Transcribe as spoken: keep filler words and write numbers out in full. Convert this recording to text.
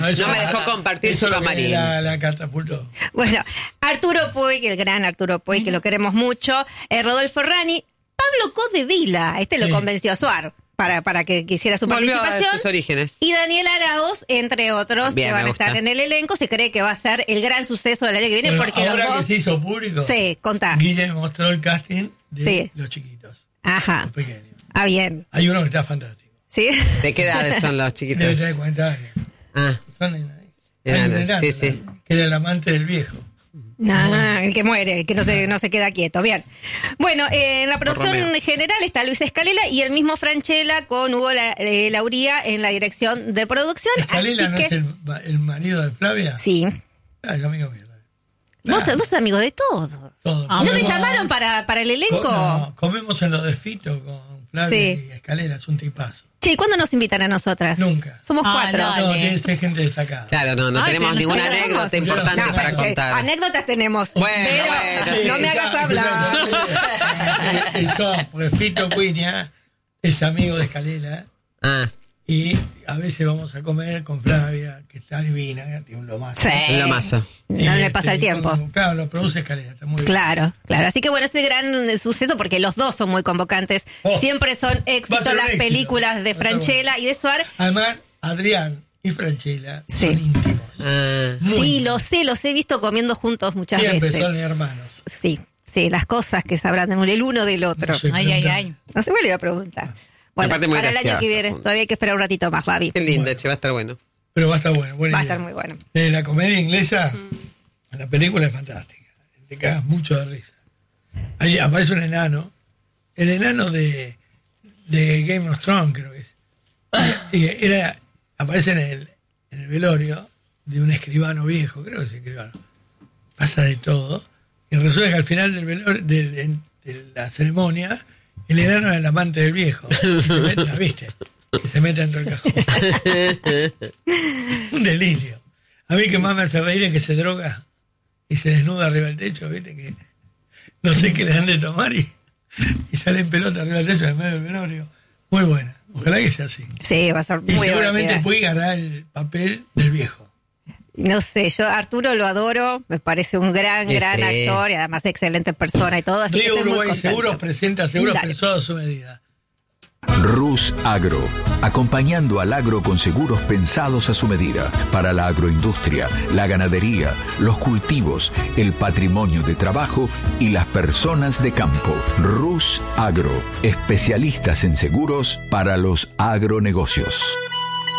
No me dejó compartir su camarín. La, la catapultó. Bueno, Arturo Puig, el gran Arturo Puig, que lo queremos mucho. Eh, Rodolfo Rani. Pablo Codevila, este lo sí. convenció a Suar para, para que quisiera su Volvió participación. A sus orígenes. Y Daniel Araoz, entre otros, Bien, que van a estar en el elenco. Se cree que va a ser el gran suceso del año que viene. Bueno, porque ahora los dos... que se hizo público, sí, contá. Guille mostró el casting de sí. los chiquitos. Ajá. Los pequeños. Ah, bien. Hay uno que está fantástico. ¿Sí? ¿De qué edades son los chiquitos? Debe tener cuarenta años. Ah. Son enanos. Enanos, sí, sí. Que era el amante del viejo. Ah, el que muere, el que no se, no se queda quieto. Bien. Bueno, eh, en la producción general está Luis Escalela y el mismo Franchella con Hugo La, eh, Lauría en la dirección de producción. ¿Escalela no que... es el, el marido de Flavia? Sí. Ah, es amigo mío. Vos, vos sos amigo de todos. Todo. ¿No te llamaron para, para el elenco? Co no, comemos en lo de Fito con Flavia sí. y Escalela, es un tipazo. Che, ¿cuándo nos invitan a nosotras? Nunca. Somos ah, cuatro. No, no, tiene que ser gente destacada. Claro, no, no Ay, tenemos ninguna no anécdota tenemos. importante no, para contar. Anécdotas tenemos. Bueno, pero bueno, sí, no me hagas hablar. Eso, porque Fito Cuña es amigo de Escalela. Ah. Y a veces vamos a comer con Flavia, que está divina, que tiene un lomazo. Sí. Un lomazo. No le pasa el tiempo. Con, claro, lo produce Escalela, está muy bien. Claro, claro. Así que bueno, es el gran suceso porque los dos son muy convocantes. Oh, Siempre son éxitos las éxito. películas de Franchella y de Suar. Además, Adrián y Franchella sí. son íntimos. Ah. Sí, lo sé, los he visto comiendo juntos muchas Siempre veces. son hermanos. Sí, sí, las cosas que sabrán el uno del otro. No sé, ay, ay, ay. No se me le iba a preguntar. Bueno, para el año que viene, todavía hay que esperar un ratito más, Babi. Qué lindo, bueno. che, va a estar bueno. Pero va a estar bueno, buena Va a idea. estar muy bueno. Eh, la comedia inglesa, mm. la película es fantástica. Te cagas mucho de risa. Ahí aparece un enano. El enano de, de Game of Thrones, creo que es. Y, y era, aparece en el, en el velorio de un escribano viejo, creo que es escribano. Pasa de todo. Y resulta que al final del velorio, de, de, de la ceremonia, el enano es el amante del viejo. ¿La viste? Que se mete dentro del cajón. Un delirio. A mí que más me hace reír es que se droga y se desnuda arriba del techo, ¿viste? Que no sé qué le dan de tomar y, y sale en pelota arriba del techo en medio del velorio. Muy buena. Ojalá que sea así. Sí, va a ser muy Y seguramente divertida. Puig hará el papel del viejo. No sé, yo Arturo lo adoro, me parece un gran, sí, gran sí. actor y además excelente persona y todo. Así Río que estoy Uruguay muy Seguros presenta seguros Dale. pensados a su medida. Rus Agro, acompañando al agro con seguros pensados a su medida, para la agroindustria, la ganadería, los cultivos, el patrimonio de trabajo y las personas de campo. Rus Agro, especialistas en seguros para los agronegocios.